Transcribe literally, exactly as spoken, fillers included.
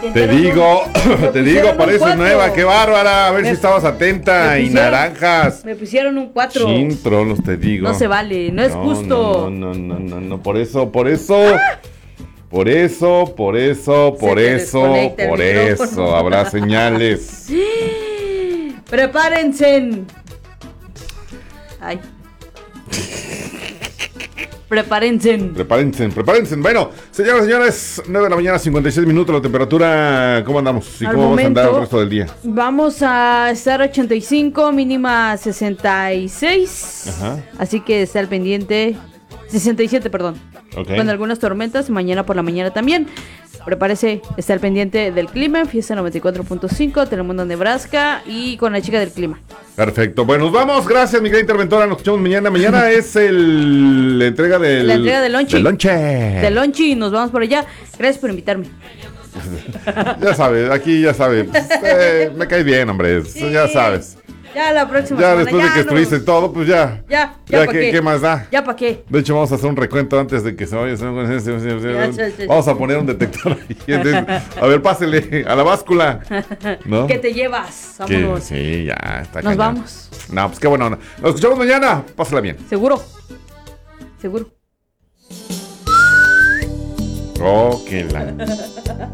Te digo, te digo, pareces nueva, qué bárbara. A ver me, si estabas atenta. Y naranjas. Me pusieron un cuatro. Chin, trolos, te digo. No se vale, no es no, justo. No, no, no, no, no, no, por eso, por eso. ¡Ah! Por eso, por eso, por eso, por eso. Habrá señales. Prepárense. Ay. Prepárense. Prepárense, prepárense. Bueno, señoras y señores, nueve de la mañana, cincuenta y seis minutos. La temperatura, ¿cómo andamos? ¿Y Al cómo momento, vamos a andar el resto del día? Vamos a estar ochenta y cinco, mínima sesenta y seis. Ajá. Así que está al pendiente. sesenta y siete, perdón. Okay. Con algunas tormentas, mañana por la mañana también. Prepárese, está al pendiente del clima, Fiesta noventa y cuatro punto cinco, Telemundo Nebraska y con la chica del clima. Perfecto, bueno, nos vamos, gracias mi querida interventora, nos escuchamos mañana. Mañana es el, la entrega del... La entrega del lonche. Del lonche. Del lonche, nos vamos por allá. Gracias por invitarme. Ya sabes, aquí ya sabes, eh, me caes bien, hombre, sí. Ya sabes. Ya la próxima Ya semana, después ya de que estuviste nos... todo, pues ya. Ya, ya, ya ¿pa' ¿qué, qué? ¿qué más da? Ya, ¿para qué? De hecho, vamos a hacer un recuento antes de que se vaya. Ya, ya, ya. Vamos a poner un detector ahí. Entonces, a ver, pásele a la báscula. ¿No? ¿Qué te llevas? Vámonos. Que, sí, ya, está Nos cañón. vamos. No, pues qué bueno. Nos escuchamos mañana. Pásala bien. Seguro. Seguro. Oh, que la...